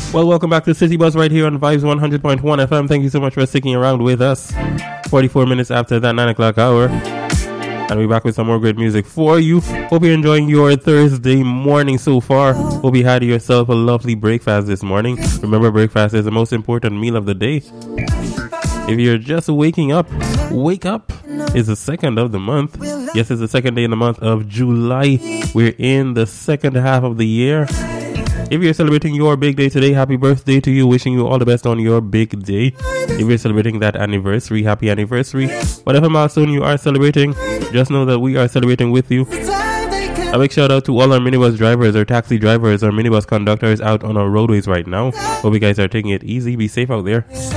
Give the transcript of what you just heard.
Well, welcome back to City Buzz right here on Vibes 100.1 FM. Thank you so much for sticking around with us. 44 minutes after that 9 o'clock hour. And we're back with some more great music for you. Hope you're enjoying your Thursday morning so far. Hope you had yourself a lovely breakfast this morning. Remember, breakfast is the most important meal of the day. If you're just waking up, wake up. It's the second of the month. Yes, it's the second day in the month of July. We're in the second half of the year. If you're celebrating your big day today, happy birthday to you. Wishing you all the best on your big day. If you're celebrating that anniversary, happy anniversary. Whatever milestone you are celebrating, just know that we are celebrating with you. A big shout out to all our minibus drivers, our taxi drivers, our minibus conductors out on our roadways right now. Hope you guys are taking it easy. Be safe out there.